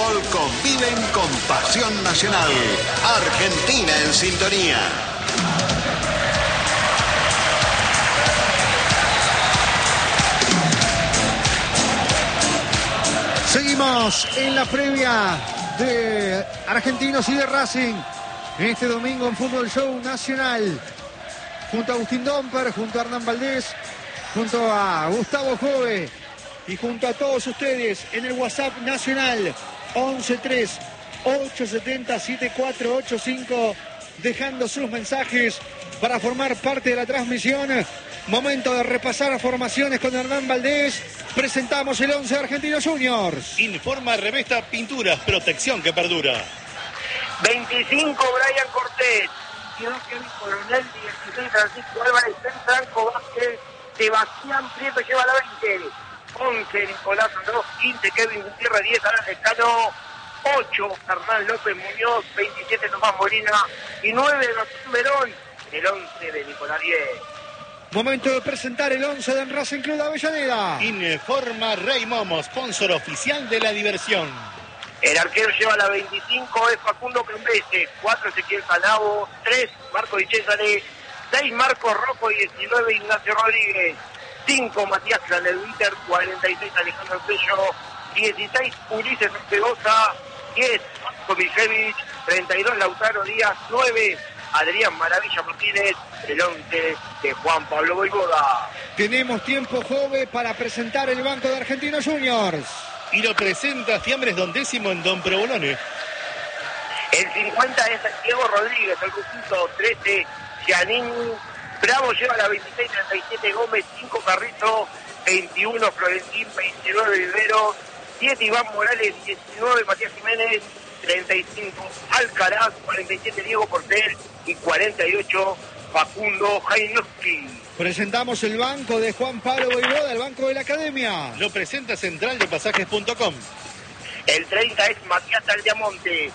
fútbol conviven con pasión nacional. Argentina en sintonía. Seguimos en la previa de Argentinos y de Racing este domingo en Fútbol Show Nacional, junto a Agustín Domper, junto a Hernán Valdés, junto a Gustavo Jove y junto a todos ustedes en el WhatsApp nacional 11-3-870-7485, dejando sus mensajes para formar parte de la transmisión. Momento de repasar formaciones con Hernán Valdés. Presentamos el 11 de Argentinos Juniors. Informa Revesta Pinturas, protección que perdura. 25 Brian Cortés, 18 Coronel, 16 Francisco Álvarez, Franco Vázquez, Sebastián Prieto lleva la 20, 11 Nicolás Andrós, 15 Kevin Gutiérrez, 10 Alan Lescano, 8 Hernán López Muñoz, 27 Tomás Molina y 9 Gastón Verón, el 11 de Nicolás 10. Momento de presentar el 11 del Racing Club de Avellaneda. Informa Rey Momo, sponsor oficial de la diversión. El arquero lleva la 25, es Facundo Cambese, 4 Ezequiel Sanabo, 3 Marco Di Cesare, 6 Marcos Rocco, 19 Ignacio Rodríguez, 5 Matías Cranelviter, 46 Alejandro Pello, 16 Ulises Ortegoza, 10 Marco Mijevich, 32 Lautaro Díaz, 9 Adrián Maravilla Martínez, el 11 de Juan Pablo Voivoda. Tenemos tiempo, Jove, para presentar el banco de Argentinos Juniors. Y lo presenta Fiambres Don Décimo en Don Provolone. El 50 es Diego Rodríguez, el Rufito, 13 Giannini, Bravo lleva la 26, 37 Gómez, 5 Carrizo, 21 Florentín, 29 Vivero, 7 Iván Morales, 19 Matías Jiménez, 35 Alcaraz, 47 Diego Portel y 48 Facundo Jainowski. Presentamos el banco de Juan Pablo Voivoda, el banco de la Academia. Lo presenta Central de Pasajes.com. El 30 es Matías Aldiamonte,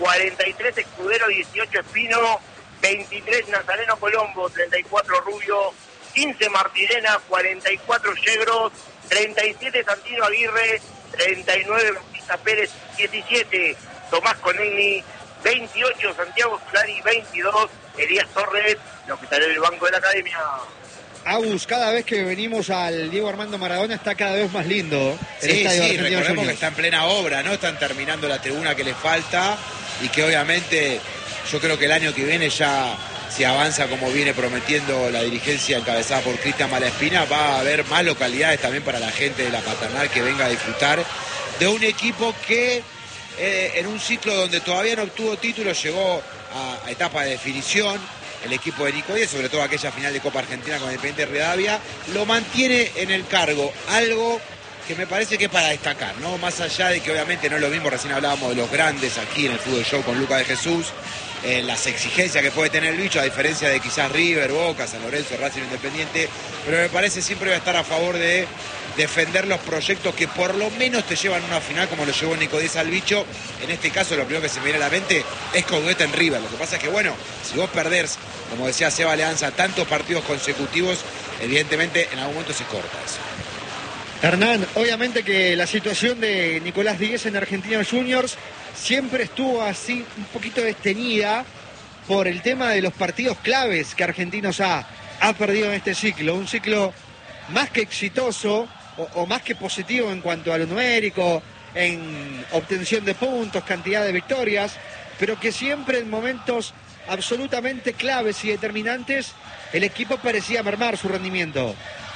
43 Escudero, 18 Espino, 23 Nazareno Colombo, 34 Rubio, 15 Martirena, 44 Yegros, 37 Santino Aguirre, 39 Bautista Pérez, 17 Tomás Conegni, 28 Santiago Solari, 22 Elías Torres, lo que está en el banco de la Academia. Agus, cada vez que venimos al Diego Armando Maradona está cada vez más lindo. Sí, recordemos que está en plena obra, ¿no? Están terminando la tribuna que le falta y que obviamente yo creo que el año que viene ya, si avanza como viene prometiendo la dirigencia encabezada por Cristian Malaspina, va a haber más localidades también para la gente de la Paternal que venga a disfrutar de un equipo que en un ciclo donde todavía no obtuvo títulos llegó a etapa de definición. El equipo de Nico Díez, sobre todo aquella final de Copa Argentina con Independiente Rivadavia, lo mantiene en el cargo, algo que me parece que es para destacar, ¿no? Más allá de que obviamente no es lo mismo, recién hablábamos de los grandes aquí en el Fútbol Show con Lucas de Jesús, las exigencias que puede tener el bicho, a diferencia de quizás River, Boca, San Lorenzo, Racing Independiente, pero me parece siempre va a estar a favor de defender los proyectos que por lo menos te llevan a una final como lo llevó Nico Díez al bicho. En este caso lo primero que se me viene a la mente es Coudet en River. Lo que pasa es que bueno, si vos perdés, como decía Seba Leanza, tantos partidos consecutivos, evidentemente en algún momento se corta eso. Hernán, obviamente que la situación de Nicolás Díez en Argentinos Juniors siempre estuvo así un poquito desteñida por el tema de los partidos claves que Argentinos ha perdido en este ciclo. Un ciclo más que exitoso o más que positivo en cuanto a lo numérico, en obtención de puntos, cantidad de victorias, pero que siempre en momentos absolutamente claves y determinantes el equipo parecía mermar su rendimiento.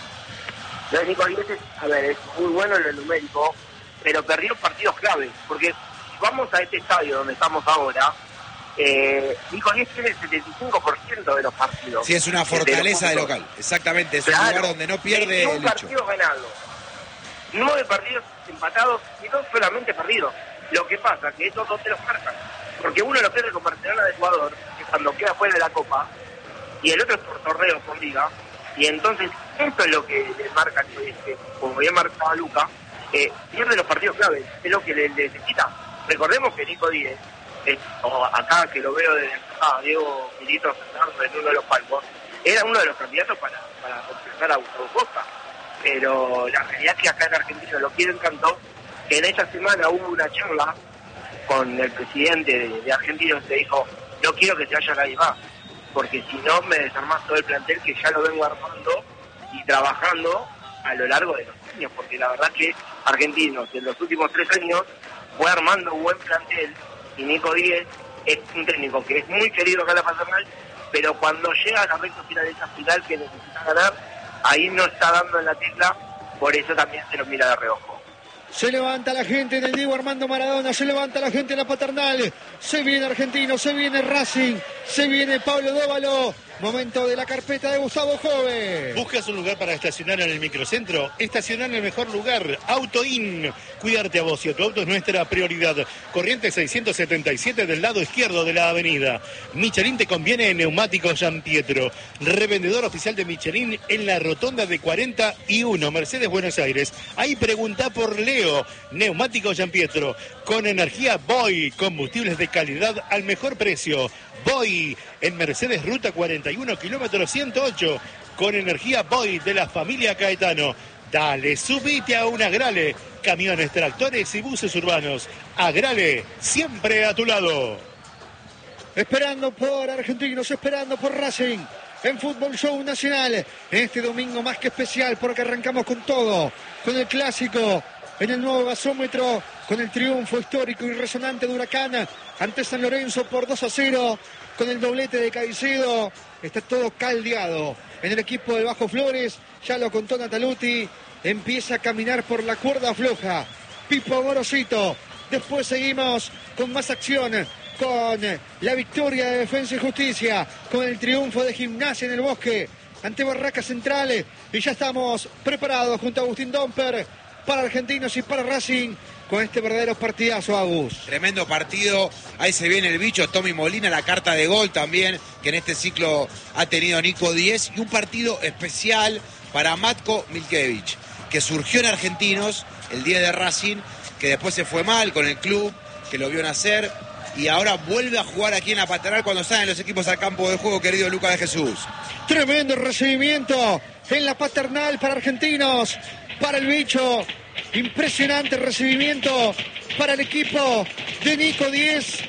Nico Díez, a ver, es muy bueno en lo numérico, pero perdió partidos claves, porque si vamos a este estadio donde estamos ahora, Nico Díez tiene el 75% de los partidos. Sí, es una fortaleza de local, exactamente, es un lugar donde no pierde el hecho. partidos ganados, 9 partidos empatados y 2 solamente perdidos. Lo que pasa que estos 2 te los marcan, porque uno lo pierde con Barcelona de Ecuador, que cuando queda fuera de la Copa, y el otro es por torneo, por liga, y entonces esto es lo que le marca, como bien marcaba Luca, pierde los partidos claves, es lo que le necesita. Recordemos que Nico Díez, acá que lo veo desde Diego Milito sentado en uno de los palcos, era uno de los candidatos para reemplazar a Gustavo Costa, pero la realidad es que acá en Argentina lo quieren tanto que en esta semana hubo una charla con el presidente de Argentinos, le dijo, no quiero que se vaya nadie más, porque si no me desarmás todo el plantel que ya lo vengo armando y trabajando a lo largo de los años, porque la verdad que Argentinos en los últimos 3 años fue armando un buen plantel, y Nico Díez es un técnico que es muy querido acá en la Paternal, pero cuando llega a la recta final de esa final que necesita ganar, ahí no está dando en la tecla, por eso también se lo mira de reojo. Se levanta la gente en el Diego Armando Maradona, se levanta la gente en la Paternal, se viene Argentino, se viene Racing, se viene Pablo Dóvalo. Momento de la carpeta de Gustavo Jove. ¿Buscas un lugar para estacionar en el microcentro? Estacionar en el mejor lugar, Autoin. Cuidarte a vos y a tu auto es nuestra prioridad. Corriente 677 del lado izquierdo de la avenida. Michelin te conviene en Neumáticos San Pietro. Revendedor oficial de Michelin en la rotonda de 41, Mercedes, Buenos Aires. Ahí pregunta por Leo. Neumáticos San Pietro. Con energía Boy. Combustibles de calidad al mejor precio. Boy en Mercedes Ruta 41, kilómetro 108, con energía Boy de la familia Caetano. Dale, subite a un Agrale, camiones, tractores y buses urbanos. Agrale, siempre a tu lado. Esperando por Argentinos, esperando por Racing. En Fútbol Show Nacional, este domingo más que especial porque arrancamos con todo, con el clásico, en el nuevo gasómetro, con el triunfo histórico y resonante de Huracán ante San Lorenzo por 2-0, con el doblete de Caicedo. Está todo caldeado en el equipo de Bajo Flores, ya lo contó Nataluti, empieza a caminar por la cuerda floja Pipo Amorosito. Después seguimos con más acción, con la victoria de Defensa y Justicia, con el triunfo de Gimnasia en el Bosque ante Barracas Centrales, y ya estamos preparados junto a Agustín Domper para Argentinos y para Racing con este verdadero partidazo, Agus. Tremendo partido, ahí se viene el bicho Tommy Molina, la carta de gol también que en este ciclo ha tenido Nico Díez, y un partido especial para Matko Milkevich, que surgió en Argentinos el día de Racing, que después se fue mal con el club, que lo vio nacer, y ahora vuelve a jugar aquí en la Paternal cuando salen los equipos al campo de juego, querido Lucas de Jesús. Tremendo recibimiento en la Paternal para Argentinos, para el bicho. Impresionante recibimiento para el equipo de Nico Díez.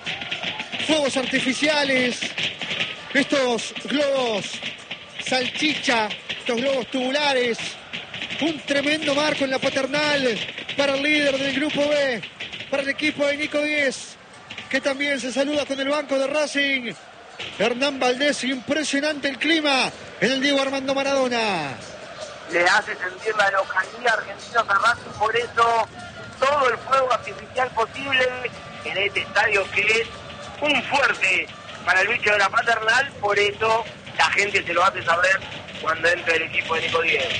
Fuegos artificiales, estos globos salchicha, estos globos tubulares. Un tremendo marco en la Paternal para el líder del grupo B, para el equipo de Nico Díez, que también se saluda con el banco de Racing. Hernán Valdés, impresionante el clima en el Diego Armando Maradona. Le hace sentir la localidad argentina a Racing, por eso todo el fuego artificial posible en este estadio, que es un fuerte para el bicho de la Paternal, por eso la gente se lo hace saber cuando entra el equipo de Nico Díez.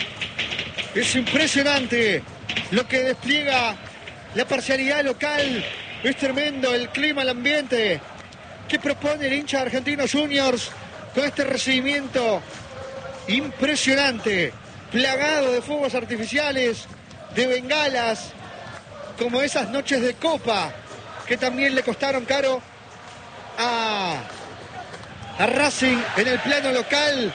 Es impresionante lo que despliega la parcialidad local, es tremendo el clima, el ambiente que propone el hincha de Argentinos Juniors con este recibimiento impresionante, plagado de fuegos artificiales, de bengalas, como esas noches de copa que también le costaron caro a Racing en el plano local.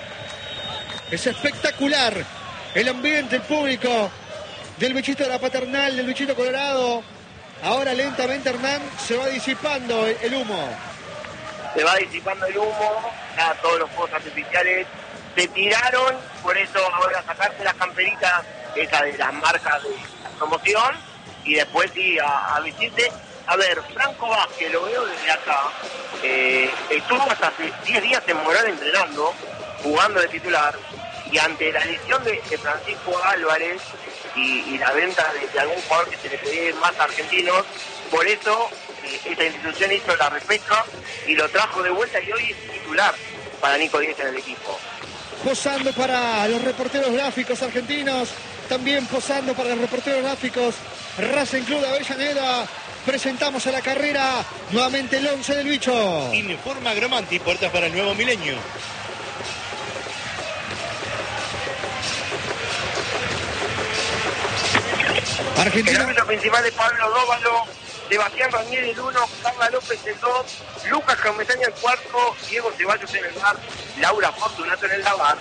Es espectacular el ambiente, el público del bichito de la Paternal, del bichito colorado. Ahora lentamente, Hernán, se va disipando el humo. Se va disipando el humo, ya todos los fuegos artificiales se tiraron, por eso ahora sacarse las camperitas, esa de las marcas de la promoción, y después sí a vestirse. A ver, Franco Vázquez, lo veo desde acá, estuvo hasta hace 10 días en Morón entrenando, jugando de titular, y ante la lesión de Francisco Álvarez y la venta de algún jugador que se le pedía más a Argentinos, por eso esta institución hizo la repesca y lo trajo de vuelta, y hoy es titular para Nico Díez en el equipo. Posando para los reporteros gráficos argentinos, también posando para los reporteros gráficos Racing Club de Avellaneda. Presentamos a la carrera nuevamente el 11 del bicho. Informa Gromanti, puertas para el nuevo milenio. Argentina. El árbitro principal es Pablo Dóvalo, Sebastián Ranieri el 1, Carla López el 2, Lucas Camesaña el 4, Diego Ceballos en el bar, Laura Fortunato en el bar.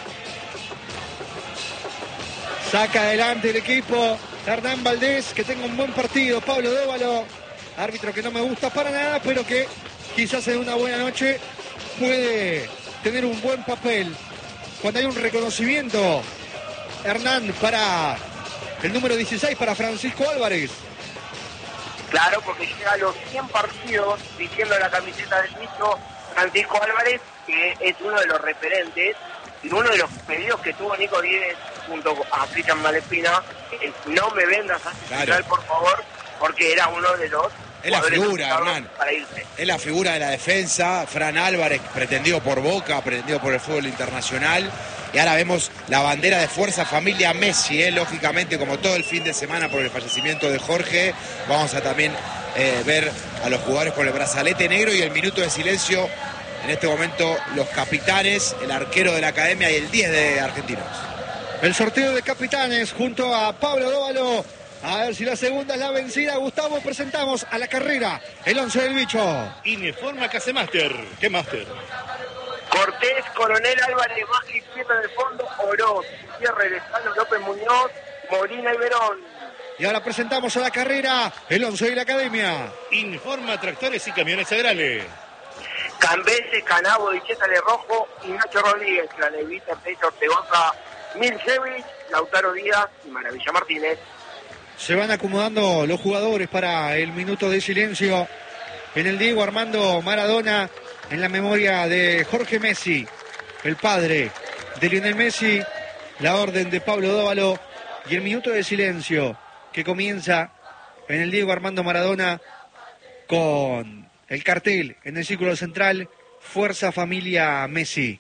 Saca adelante el equipo Hernán Valdés, que tenga un buen partido. Pablo Dóvalo árbitro que no me gusta para nada, pero que quizás en una buena noche puede tener un buen papel. Cuando hay un reconocimiento, Hernán, para el número 16, para Francisco Álvarez. Claro, porque llega a los 100 partidos vistiendo la camiseta del bicho Francisco Álvarez, que es uno de los referentes y uno de los pedidos que tuvo Nico Díez junto a Cristian Malespina, no me vendas a Central, claro, por favor, porque era uno de los... Es la figura, Hernán. Es la figura de la defensa. Fran Álvarez, pretendido por Boca, pretendido por el fútbol internacional. Y ahora vemos la bandera de Fuerza Familia Messi, lógicamente, como todo el fin de semana por el fallecimiento de Jorge. Vamos a también ver a los jugadores con el brazalete negro y el minuto de silencio. En este momento, los capitanes, el arquero de la academia y el 10 de Argentinos. El sorteo de capitanes junto a Pablo Dóvalo. A ver si la segunda es la vencida. Gustavo, presentamos a la carrera el 11 del bicho. Informa que hace máster. ¿Qué máster? Cortés, Coronel Álvarez, Maggi, Pieta del fondo, Oroz, Cierre, Lezano, López Muñoz, Molina y Verón. Y ahora presentamos a la carrera el 11 de la academia. Informa Tractores y Camiones Agrales. Cambese, Canabo, Dicheta de Rojo y Nacho Rodríguez. La Levita, Pecho, Ortegoza, Milcevich, Lautaro Díaz y Maravilla Martínez. Se van acomodando los jugadores para el minuto de silencio en el Diego Armando Maradona, en la memoria de Jorge Messi, el padre de Lionel Messi, la orden de Pablo Dóvalo y el minuto de silencio que comienza en el Diego Armando Maradona con el cartel en el círculo central, Fuerza Familia Messi.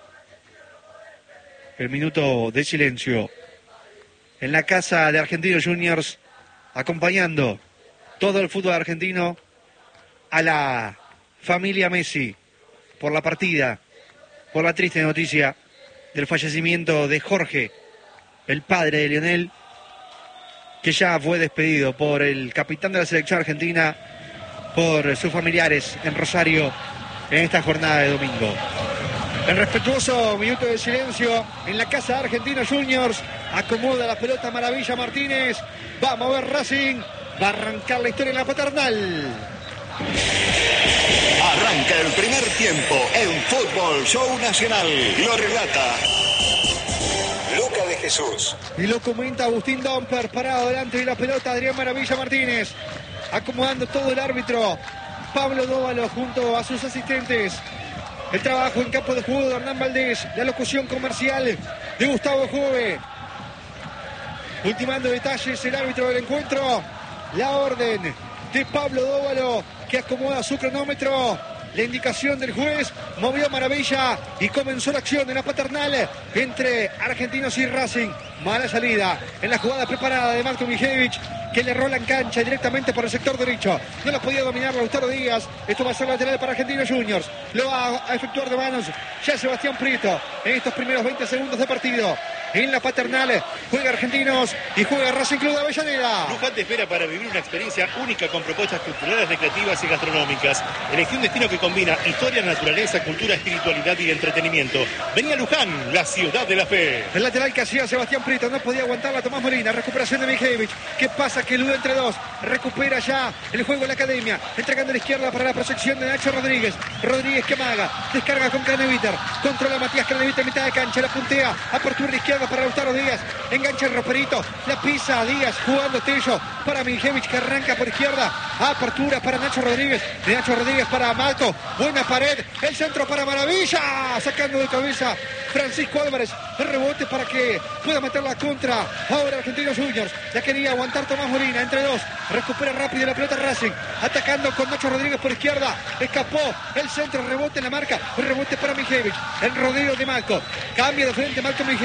El minuto de silencio en la casa de Argentinos Juniors, acompañando todo el fútbol argentino a la familia Messi por la partida, por la triste noticia del fallecimiento de Jorge, el padre de Lionel, que ya fue despedido por el capitán de la selección argentina, por sus familiares en Rosario en esta jornada de domingo. El respetuoso minuto de silencio en la casa de Argentinos Juniors. Acomoda la pelota Maravilla Martínez. Va a mover Racing. Va a arrancar la historia en la paternal. Arranca el primer tiempo en Fútbol Show Nacional. Lo relata Luca de Jesús. Y lo comenta Agustín Domper, parado delante de la pelota Adrián Maravilla Martínez. Acomodando todo el árbitro Pablo Dóvalo junto a sus asistentes. El trabajo en campo de juego de Hernán Valdés. La locución comercial de Gustavo Jove. Ultimando detalles el árbitro del encuentro. La orden de Pablo Dóvalo, que acomoda su cronómetro. La indicación del juez, movió Maravilla y comenzó la acción en la paternal entre Argentinos y Racing. Mala salida en la jugada preparada de Marco Mijevich, que le rola en cancha directamente por el sector derecho. No lo podía dominar Lautaro Díaz. Esto va a ser lateral para Argentinos Juniors. Lo va a efectuar de manos ya Sebastián Prieto en estos primeros 20 segundos de partido. En la paternal juega Argentinos y juega Racing Club de Avellaneda. Luján te espera para vivir una experiencia única con propuestas culturales, recreativas y gastronómicas. Elegí un destino que combina historia, naturaleza, cultura, espiritualidad y entretenimiento. Vení a Luján, la ciudad de la fe. El lateral que hacía Sebastián Prieto no podía aguantarla Tomás Molina. Recuperación de Mijevich. ¿Qué pasa? Que elude entre dos. Recupera ya el juego en la academia. Entregando a la izquierda para la proyección de Nacho Rodríguez. Rodríguez que amaga. Descarga con Craneviter. Controla Matías Craneviter en mitad de cancha. La puntea. Apertura de izquierda para Lautaro Díaz. Engancha el Roperito. La pisa Díaz jugando Tello para Mijevich, que arranca por izquierda. Apertura para Nacho Rodríguez. De Nacho Rodríguez para Malco. Buena pared. El centro para Maravilla. Sacando de cabeza Francisco Álvarez. El rebote para que pueda meter la contra. Ahora Argentinos Juniors. La quería aguantar Tomás Molina. Entre dos. Recupera rápido la pelota Racing. Atacando con Nacho Rodríguez por izquierda. Escapó. El centro. Rebote en la marca. El rebote para Mijevich. El rodeo de Malco. Cambia de frente Malco Mijevich.